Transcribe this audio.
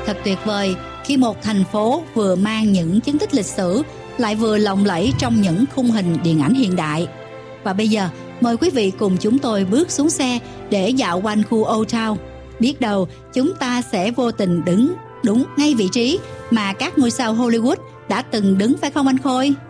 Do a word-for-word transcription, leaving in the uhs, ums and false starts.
thật tuyệt vời khi một thành phố vừa mang những chứng tích lịch sử lại vừa lộng lẫy trong những khung hình điện ảnh hiện đại. Và bây giờ, mời quý vị cùng chúng tôi bước xuống xe để dạo quanh khu Old Town. Biết đâu, chúng ta sẽ vô tình đứng đúng ngay vị trí mà các ngôi sao Hollywood đã từng đứng, phải không anh Khôi?